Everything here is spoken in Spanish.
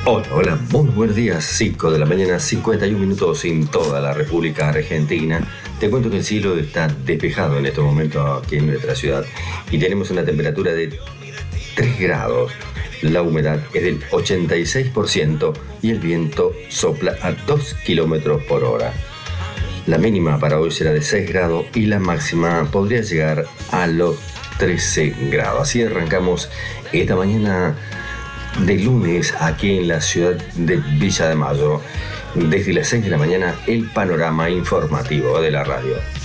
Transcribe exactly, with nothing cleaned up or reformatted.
Hola, hola, muy buenos días, cinco de la mañana, cincuenta y un minutos en toda la República Argentina. Te cuento que el cielo está despejado en este momento aquí en nuestra ciudad y tenemos una temperatura de tres grados. La humedad es del ochenta y seis por ciento y el viento sopla a dos kilómetros por hora. La mínima para hoy será de seis grados y la máxima podría llegar a los trece grados. Así arrancamos esta mañana de lunes aquí en la ciudad de Villa de Mayo. Desde las seis de la mañana, el panorama informativo de la radio.